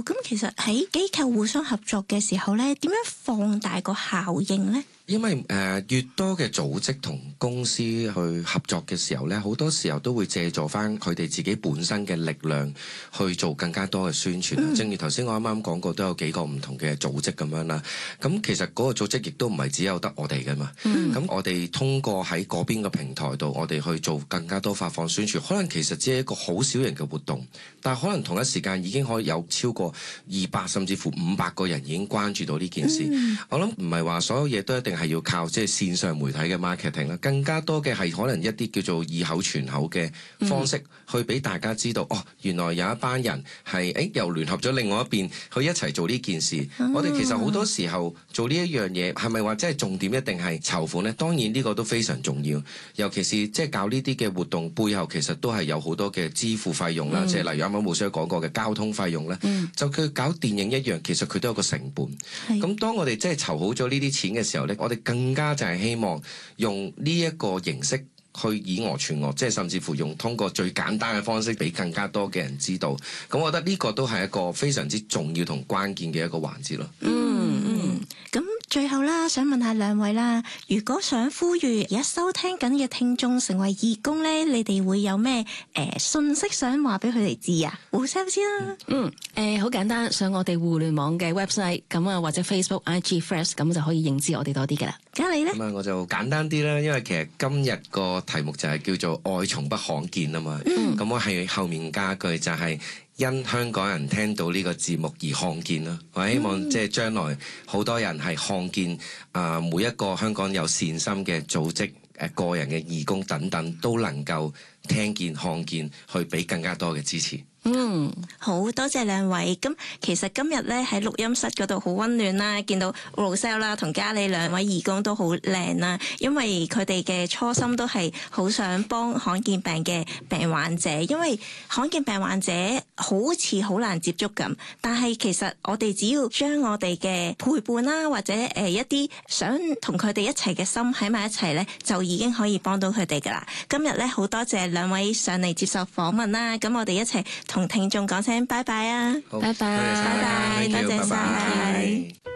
咁其實喺機構互相合作嘅時候咧，點樣放大個效應咧？ 因為越多嘅組織同公司去合作嘅時候咧，好多時候都會借助翻佢哋自己本身嘅力量去做更加多嘅宣傳。正如頭先我啱啱講過，都有幾個唔同嘅組織咁樣啦。咁其實嗰個組織亦都唔係只有得我哋㗎嘛。咁我哋通過喺嗰邊嘅平台度，我哋去做更加多發放宣傳。可能其實只係一個好小型嘅活動，但係可能同一時間已經可以有超過200甚至乎500個人已經關注到呢件事。我諗唔係話所有嘢都一定係要靠即係線上媒體嘅 marketing 啦，更加多嘅係可能一啲叫做以口傳口嘅方式，去俾大家知道哦，原來有一班人係又聯合咗另外一邊去一齊做呢件事。我哋其實好多時候做呢一樣嘢，係咪話即係重點一定係籌款呢？當然呢個都非常重要，尤其是即係搞呢啲嘅活動背後，其實都係有好多嘅支付費用啦。即係例如啱啱牧師講過嘅交通費用咧，就佢搞電影一樣，其實佢都有個成本。咁當我哋即係籌好咗呢啲錢嘅時候咧，我哋更加就係希望用呢一個形式去以訛傳訛，即係甚至乎用通過最簡單嘅方式俾更加多嘅人知道。咁我覺得呢個都係一個非常之重要同關鍵嘅一個環節咯。 咁最後啦，想問下兩位啦，如果想呼籲而家收聽緊嘅聽眾成為義工咧，你哋會有咩信息想話俾佢哋知啊？胡生先啦。 好簡單，上我哋互聯網嘅 website 咁啊，或者 Facebook、IG、Fresh 咁就可以認知我哋多啲嘅啦。 咁你咧？ 咁啊，我就簡單啲啦，因為其實今日個題目就係叫做愛從不罕見啊嘛。咁我係後面加句就係因香港人聽到呢個節目而看見啦。我希望即係將來好多人係看見每一個香港有善心嘅組織、個人嘅義工等等，都能夠聽見、看見，去俾更加多嘅支持。 好多謝兩位。咁其實今日咧喺錄音室嗰度好溫暖啦，見到 Roselle 啦同嘉莉兩位義工都好靚啦，因為佢哋嘅初心都係好想幫罕見病嘅病患者，因為罕見病患者好似好難接觸咁，但係其實我哋只要將我哋嘅陪伴啦，或者一啲想同佢哋一齊嘅心喺埋一齊咧，就已經可以幫到佢哋噶啦。今日咧好多謝兩位上嚟接受訪問啦，咁我哋一齊同聽眾講聲拜拜啊！ 拜拜， 拜拜，多謝晒。